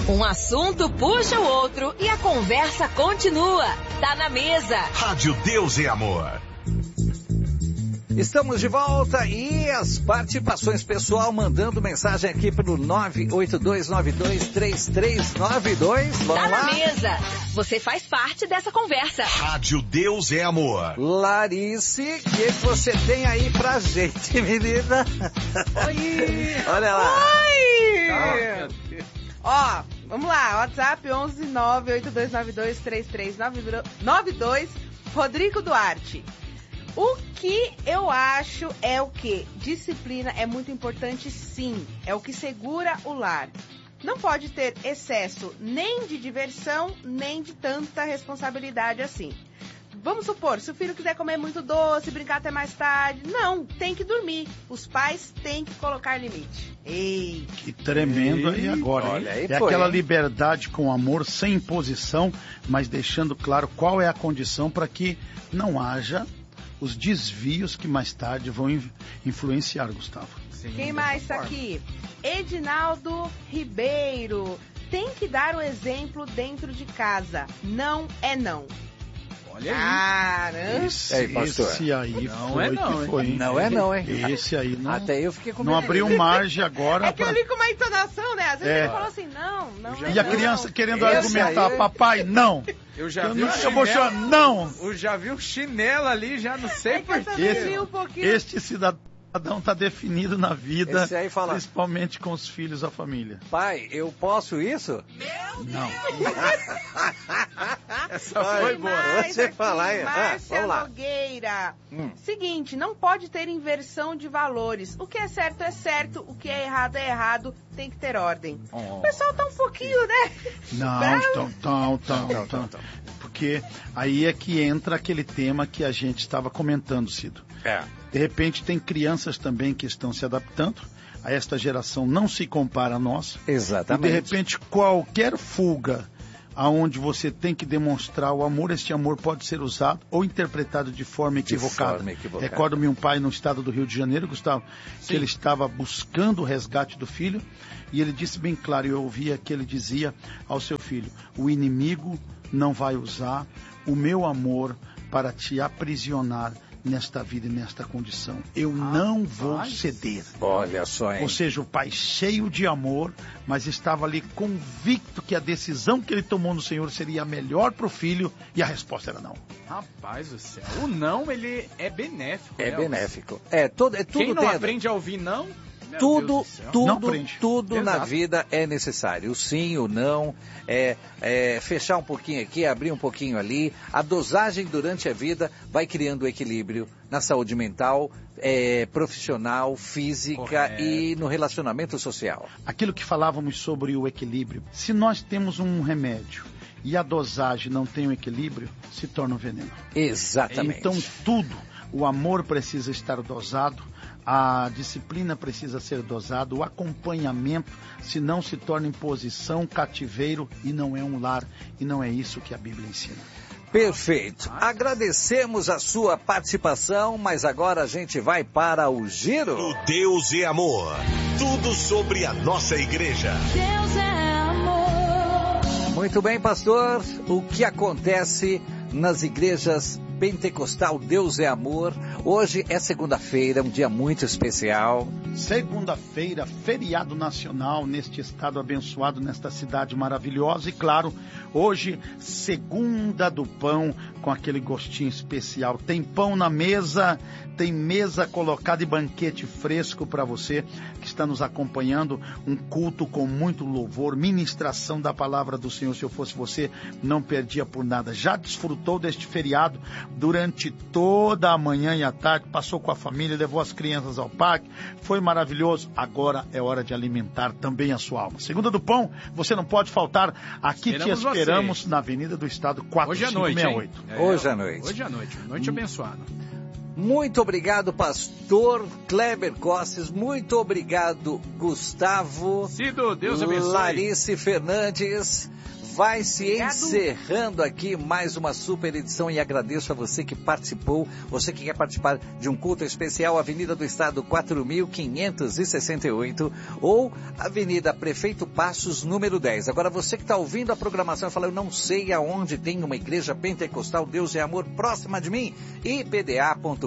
Um assunto puxa o outro e a conversa continua. Tá na mesa. Rádio Deus e Amor. Estamos de volta e as participações pessoal mandando mensagem aqui pelo 982923392. Vamos Tá lá. na mesa. Você faz parte dessa conversa. Rádio Deus é Amor. Larissa, o que você tem aí pra gente, menina? Oi! Olha lá. Oi! Ó, vamos lá, WhatsApp 11982923392, Rodrigo Duarte. O que eu acho é o quê? Disciplina é muito importante, sim. É o que segura o lar. Não pode ter excesso nem de diversão, nem de tanta responsabilidade assim. Vamos supor, se o filho quiser comer muito doce, brincar até mais tarde, não, tem que dormir. Os pais têm que colocar limite. Ei! Que tremendo aí agora. Olha aí, é foi, aquela hein? liberdade com amor, sem imposição, mas deixando claro qual é a condição para que não haja os desvios que mais tarde vão influenciar, Gustavo. Sim, quem mais está aqui? Edinaldo Ribeiro. Tem que dar o exemplo dentro de casa. Não é não. Olha aí. Caramba. Esse aí não foi é não, que foi, hein? Não é não, hein? Esse aí não. Até eu fiquei com Não medo. abriu margem agora. É que eu li com uma entonação, né? Às vezes ele falou assim, não E a criança querendo argumentar, papai, não. Eu já vi o eu vou chorar, não. Eu já vi o chinelo ali, já não sei por quê. Este cidadão está definido na vida, Esse aí fala, principalmente com os filhos da família. pai, eu posso isso? Não. Essa foi boa. Você falar aí. Márcia Nogueira. Seguinte, não pode ter inversão de valores. O que é certo, o que é errado, tem que ter ordem. O pessoal tá um pouquinho, né? Não, então. Porque aí é que entra aquele tema que a gente estava comentando, Cido. De repente tem crianças também que estão se adaptando a esta geração, não se compara a nós. Exatamente. E de repente qualquer fuga aonde você tem que demonstrar o amor, este amor pode ser usado ou interpretado de forma equivocada. Recordo-me um pai no estado do Rio de Janeiro, Gustavo, que ele estava buscando o resgate do filho e ele disse bem claro, eu ouvia que ele dizia ao seu filho, o inimigo não vai usar o meu amor para te aprisionar nesta vida e nesta condição. Eu não vou ceder. Olha só, hein? Ou seja, o pai cheio de amor, mas estava ali convicto que a decisão que ele tomou no Senhor seria a melhor para o filho e a resposta era não. Rapaz do céu. O não, ele é benéfico. É né? benéfico. É tudo Quem não dentro. aprende a ouvir não... Tudo na vida é necessário. O sim, o não, fechar um pouquinho aqui, abrir um pouquinho ali. A dosagem durante a vida vai criando equilíbrio na saúde mental, profissional, física e no relacionamento social. Aquilo que falávamos sobre o equilíbrio. Se nós temos um remédio e a dosagem não tem um equilíbrio, se torna um veneno. Exatamente. Então tudo, o amor precisa estar dosado. A disciplina precisa ser dosada, o acompanhamento, senão se torna imposição, cativeiro e não é um lar. E não é isso que a Bíblia ensina. Perfeito. Agradecemos a sua participação, mas agora a gente vai para o Giro. O Deus e Amor. Tudo sobre a nossa igreja. Deus é amor. Muito bem, pastor. O que acontece nas igrejas pentecostal Deus é Amor? Hoje é segunda-feira, um dia muito especial. Segunda-feira, feriado nacional neste estado abençoado, nesta cidade maravilhosa. E claro, hoje, segunda do pão com aquele gostinho especial. Tem pão na mesa, tem mesa colocada e banquete fresco para você que está nos acompanhando. Um culto com muito louvor, ministração da palavra do Senhor. Se eu fosse você, não perdia por nada. Já desfrutou deste feriado durante toda a manhã e a tarde, passou com a família, levou as crianças ao parque, foi maravilhoso. Agora é hora de alimentar também a sua alma. Segunda do Pão, você não pode faltar. Aqui te esperamos na Avenida do Estado 4568. Hoje à noite. Hoje à noite. Noite abençoada. Muito obrigado, pastor Kleber Costes. Muito obrigado, Gustavo. Cido, Deus abençoe. Larissa Fernandes. vai se Obrigado. encerrando aqui mais uma super edição e agradeço a você que participou, você que quer participar de um culto especial, Avenida do Estado 4.568 ou Avenida Prefeito Passos, número 10. Agora você que está ouvindo a programação e fala, eu não sei aonde tem uma igreja pentecostal, Deus é Amor, próxima de mim, ipda.com.br,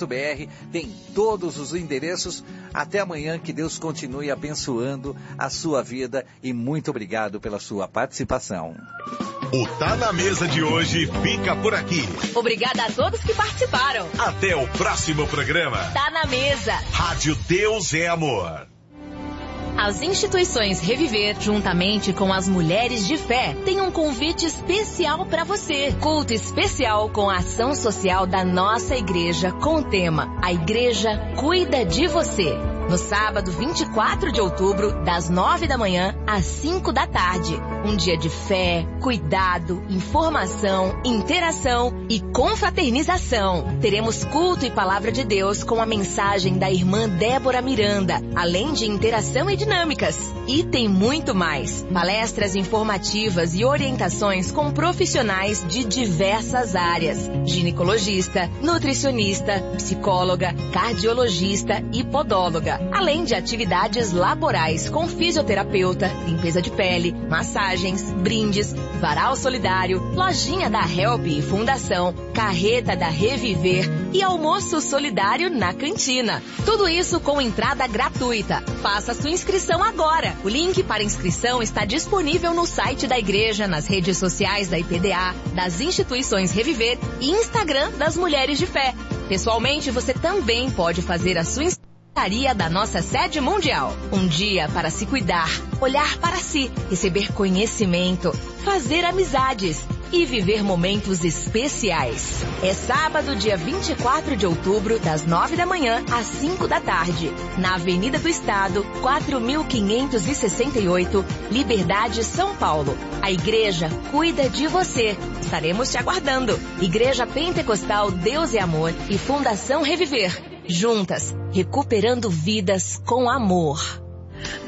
tem todos os endereços. Até amanhã, que Deus continue abençoando a sua vida e muito obrigado pela sua participação. O Tá na Mesa de hoje fica por aqui. Obrigada a todos que participaram. Até o próximo programa. Tá na Mesa. Rádio Deus é Amor. As instituições Reviver, juntamente com as Mulheres de Fé, têm um convite especial para você. Culto especial com a ação social da nossa igreja com o tema A Igreja Cuida de Você. No sábado 24 de outubro, das 9 da manhã às 5 da tarde. Um dia de fé, cuidado, informação, interação e confraternização. Teremos culto e palavra de Deus com a mensagem da irmã Débora Miranda, além de interação e dinâmicas. E tem muito mais. Palestras informativas e orientações com profissionais de diversas áreas. Ginecologista, nutricionista, psicóloga, cardiologista e podóloga. Além de atividades laborais com fisioterapeuta, limpeza de pele, massagens, brindes, varal solidário, lojinha da Help e Fundação, carreta da Reviver e almoço solidário na cantina. Tudo isso com entrada gratuita. Faça sua inscrição agora. O link para inscrição está disponível no site da igreja, nas redes sociais da IPDA, das instituições Reviver e Instagram das Mulheres de Fé. Pessoalmente, você também pode fazer a sua inscrição da nossa sede mundial. Um dia para se cuidar, olhar para si, receber conhecimento, fazer amizades e viver momentos especiais. É sábado, dia 24 de outubro, das 9 da manhã às 5 da tarde, na Avenida do Estado, 4.568, Liberdade, São Paulo. A igreja cuida de você. Estaremos te aguardando. Igreja Pentecostal Deus é Amor e Fundação Reviver. Juntas, recuperando vidas com amor.